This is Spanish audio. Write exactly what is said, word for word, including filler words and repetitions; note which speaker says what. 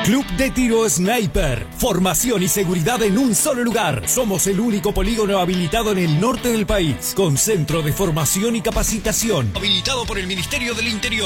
Speaker 1: Club de Tiro Sniper. Formación y seguridad en un solo lugar. Somos el único polígono habilitado en el norte del país, con centro de formación y capacitación. Habilitado por el Ministerio del Interior.